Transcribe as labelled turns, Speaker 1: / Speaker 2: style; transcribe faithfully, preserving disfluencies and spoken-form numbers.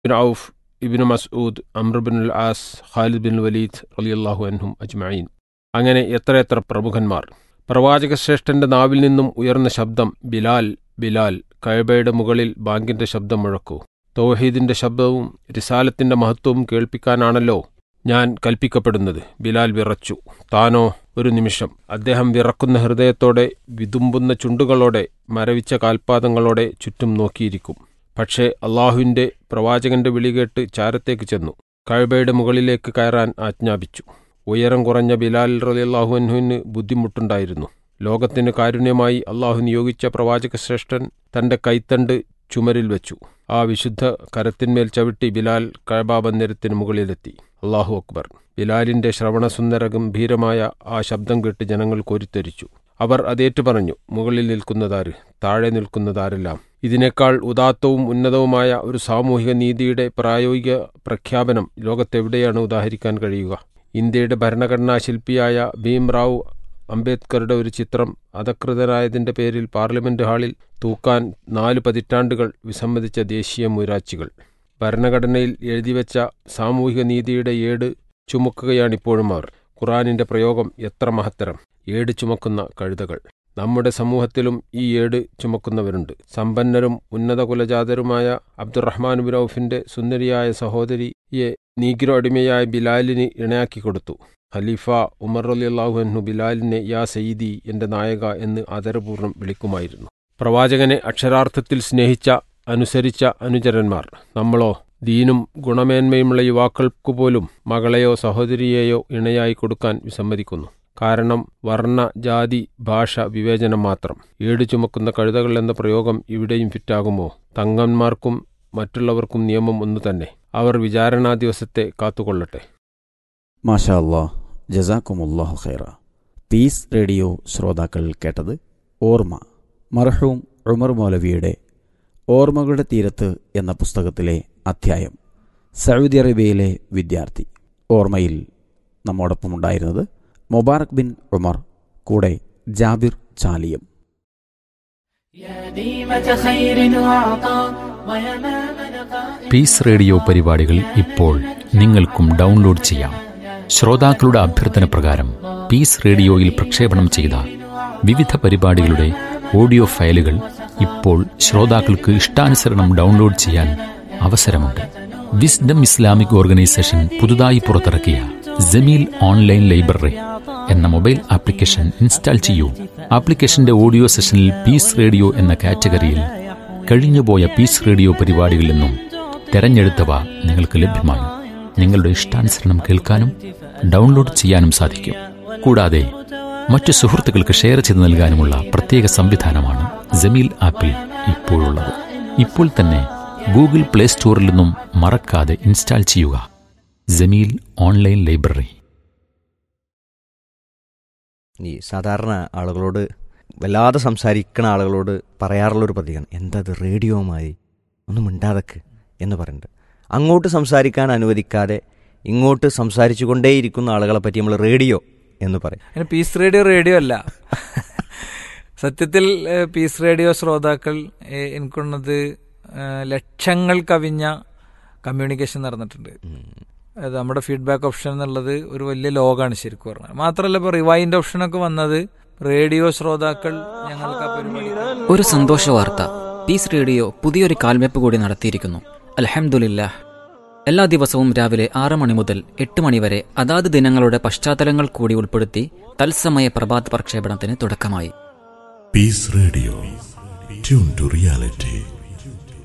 Speaker 1: Bin ഔഫ്, Ibnu Masood, Amr bin അൽ as, Khalid bin Waleed റളിയല്ലാഹു അൻഹും അജ്മഈൻ. അങ്ങനെ എത്രയെത്ര പ്രമുഖന്മാർ. പ്രവാചക ശ്രേഷ്ഠന്റെ നാവിൽ നിന്നും ഉയർന്ന ശബ്ദം, ബിലാൽ ബിലാൽ, കഅബയുടെ മുകളിൽ ബാങ്കിന്റെ ശബ്ദം മുഴക്കൂ. തൗഹീദിന്റെ ശബ്ദവും റിസാലത്തിന്റെ മഹത്വവും കേൾപ്പിക്കാനാണല്ലോ ഞാൻ കൽപ്പിക്കപ്പെടുന്നത്. ബിലാൽ വിറച്ചു. താനോ ഒരു നിമിഷം. അദ്ദേഹം വിറക്കുന്ന ഹൃദയത്തോടെ, വിതുമ്പുന്ന ചുണ്ടുകളോടെ, മരവിച്ച കാൽപാദങ്ങളോടെ ചുറ്റും നോക്കിയിരിക്കും. പക്ഷേ അള്ളാഹുവിന്റെ പ്രവാചകന്റെ വിളികേട്ട് ചാരത്തേക്ക് ചെന്നു. കഅബയുടെ മുകളിലേക്ക് കയറാൻ ആജ്ഞാപിച്ചു. ഉയരം കുറഞ്ഞ ബിലാൽ റളിയല്ലാഹു അൻഹുവിന് ബുദ്ധിമുട്ടുണ്ടായിരുന്നു. ലോകത്തിന് കാരുണ്യമായി അള്ളാഹു നിയോഗിച്ച പ്രവാചക ശ്രേഷ്ഠൻ തന്റെ കൈത്തണ്ട് ചുമരിൽ വെച്ചു. ആ വിശുദ്ധ കരത്തിന്മേൽ ചവിട്ടി ബിലാൽ കഅബ മന്ദിരത്തിന് മുകളിലെത്തി. അല്ലാഹു അക്ബർ. ബിലാലിന്റെ ശ്രവണസുന്ദര ഗംഭീരമായ ആ ശബ്ദം കേട്ട് ജനങ്ങൾ കോരിത്തെരിച്ചു. അവർ അതേറ്റു പറഞ്ഞു, മുകളിൽ നിൽക്കുന്നതാര്, താഴെ നിൽക്കുന്നതാരെല്ലാം. ഇതിനേക്കാൾ ഉദാത്തവും ഉന്നതവുമായ ഒരു സാമൂഹിക നീതിയുടെ പ്രായോഗിക പ്രഖ്യാപനം ലോകത്തെവിടെയാണ് ഉദാഹരിക്കാൻ കഴിയുക? ഇന്ത്യയുടെ ഭരണഘടനാ ശില്പിയായ ഭീംറാവു അംബേദ്കറുടെ ഒരു ചിത്രം അധകൃതരായതിന്റെ പേരിൽ പാർലമെന്റ് ഹാളിൽ തൂക്കാൻ നാല് പതിറ്റാണ്ടുകൾ വിസമ്മതിച്ച ദേശീയ മൂരാച്ചികൾ. ഭരണഘടനയിൽ എഴുതിവെച്ച സാമൂഹിക നീതിയുടെ ഏട് ചുമക്കുകയാണിപ്പോഴും അവർ. ഖുർആനിന്റെ പ്രയോഗം എത്ര മഹത്തരം! ഏട് ചുമക്കുന്ന കഴുതകൾ. നമ്മുടെ സമൂഹത്തിലും ഈ ഏട് ചുമക്കുന്നവരുണ്ട്. സമ്പന്നരും ഉന്നത കുലജാതരുമായ അബ്ദുറഹ്മാൻ ബിൻ ഔഫിന്റെ സുന്ദരിയായ സഹോദരിയെ നീഗ്രോ അടിമയായ ബിലാലിന് ഇണയാക്കി കൊടുത്തു. ഖലീഫ ഉമർ റളിയല്ലാഹു അൻഹു ബിലാലിനെ യാ സയ്യിദി, എന്റെ നായക എന്ന് ആദരപൂർവ്വം വിളിക്കുമായിരുന്നു. പ്രവാചകനെ അക്ഷരാർത്ഥത്തിൽ സ്നേഹിച്ച, അനുസരിച്ച അനുചരന്മാർ. നമ്മളോ ദീനും ഗുണമേന്മയുമുള്ള യുവാക്കൾക്കുപോലും മകളെയോ സഹോദരിയെയോ ഇണയായി കൊടുക്കാൻ വിസമ്മതിക്കുന്നു. കാരണം വർണ്ണ, ജാതി, ഭാഷ വിവേചനം മാത്രം. ഏട് ചുമക്കുന്ന കഴുതകൾ എന്ന പ്രയോഗം ഇവിടെയും ഫിറ്റാകുമോ? തങ്ങന്മാർക്കും മറ്റുള്ളവർക്കും നിയമം ഒന്നു തന്നെ. അവർ വിചാരണാ ദിവസത്തെ കാത്തുകൊള്ളട്ടെ.
Speaker 2: മാഷാ അല്ലാഹ്, ജസാക്കുമുല്ലാഹു ഖൈറ. പീസ് റേഡിയോ ശ്രോതാക്കൾ കേട്ടത് ഓർമ്മ, മർഹൂം ഉമർ മൗലവിയുടെ ഓർമ്മകളുടെ തീരത്ത് എന്ന പുസ്തകത്തിലെ അധ്യായം. സൗദി അറേബ്യയിലെ വിദ്യാർത്ഥി. ഓർമ്മയിൽ നമ്മോടൊപ്പമുണ്ടായിരുന്നത് മുബാറക് ബിൻ ഉമർ, കൂടെ ജാബിർ ചാലിയം.
Speaker 3: പീസ് റേഡിയോ പരിപാടികൾ ഇപ്പോൾ നിങ്ങൾക്കും ഡൗൺലോഡ് ചെയ്യാം. ശ്രോതാക്കളുടെ അഭ്യർത്ഥന പ്രകാരം പീസ് റേഡിയോയിൽ പ്രക്ഷേപണം ചെയ്ത വിവിധ പരിപാടികളുടെ ഓഡിയോ ഫയലുകൾ ഇപ്പോൾ ശ്രോതാക്കൾക്ക് ഇഷ്ടാനുസരണം ഡൗൺലോഡ് ചെയ്യാൻ അവസരമുണ്ട്. വിസ്ഡം ഇസ്ലാമിക് ഓർഗനൈസേഷൻ പുതുതായി പുറത്തിറക്കിയ ജമീൽ ഓൺലൈൻ ലൈബ്രറി എന്ന മൊബൈൽ ആപ്ലിക്കേഷൻ ഇൻസ്റ്റാൾ ചെയ്യൂ. ആപ്ലിക്കേഷന്റെ ഓഡിയോ സെഷനിൽ പീസ് റേഡിയോ എന്ന കാറ്റഗറിയിൽ കഴിഞ്ഞുപോയ പീസ് റേഡിയോ പരിപാടികളിൽ നിന്നും തെരഞ്ഞെടുത്തവ നിങ്ങൾക്ക് ലഭ്യമാണ്. നിങ്ങളുടെ ഇഷ്ടാനുസരണം കേൾക്കാനും ഡൗൺലോഡ് ചെയ്യാനും സാധിക്കും. കൂടാതെ മറ്റു സുഹൃത്തുക്കൾക്ക് ഷെയർ ചെയ്ത് നൽകാനുമുള്ള പ്രത്യേക സംവിധാനമാണ് ജമീൽ ആപ്പിൽ ഇപ്പോഴുള്ളത്. ഇപ്പോൾ തന്നെ ഗൂഗിൾ പ്ലേ സ്റ്റോറിൽ നിന്നും മറക്കാതെ ഇൻസ്റ്റാൾ ചെയ്യുക ജമീൽ ഓൺലൈൻ ലൈബ്രറി.
Speaker 4: ഈ സാധാരണ ആളുകളോട്, വല്ലാതെ സംസാരിക്കുന്ന ആളുകളോട് പറയാറുള്ളൊരു പതിയാണ്, എന്താ അത് റേഡിയോ മാതിരി ഒന്നും മിണ്ടാതക്ക് എന്ന് പറയുന്നുണ്ട്. അങ്ങോട്ട് സംസാരിക്കാൻ അനുവദിക്കാതെ ഇങ്ങോട്ട് സംസാരിച്ചു കൊണ്ടേയിരിക്കുന്ന ആളുകളെ പറ്റി നമ്മൾ റേഡിയോ എന്ന് പറയും.
Speaker 5: പീസ് റേഡിയോ റേഡിയോ അല്ല. സത്യത്തിൽ പീസ് റേഡിയോ ശ്രോതാക്കൾ എനിക്കുള്ളത് ലക്ഷങ്ങൾ കവിഞ്ഞ കമ്മ്യൂണിക്കേഷൻ നടന്നിട്ടുണ്ട്. അത് നമ്മുടെ ഫീഡ്ബാക്ക് ഓപ്ഷൻ എന്നുള്ളത് ഒരു വലിയ ലോകമാണ് ശരിക്കും പറഞ്ഞാൽ. മാത്രമല്ല ഇപ്പോൾ റിവൈൻഡ് ഓപ്ഷനൊക്കെ വന്നത് റേഡിയോ ശ്രോതാക്കൾ ഞങ്ങൾക്ക് ആ പരിപാടി.
Speaker 6: ഒരു സന്തോഷ വാർത്ത, പീസ് റേഡിയോ പുതിയൊരു കാൽവെപ്പ് കൂടി നടത്തിയിരിക്കുന്നു. അൽഹംദുലില്ലാഹ്. എല്ലാ ദിവസവും രാവിലെ ആറ് മണി മുതൽ എട്ട് മണി വരെ അതാത് ദിനങ്ങളുടെ പശ്ചാത്തലങ്ങൾ കൂടി ഉൾപ്പെടുത്തി തത്സമയ പ്രഭാത പ്രക്ഷേപണത്തിന് തുടക്കമായി.
Speaker 7: Piece radio, tune to reality.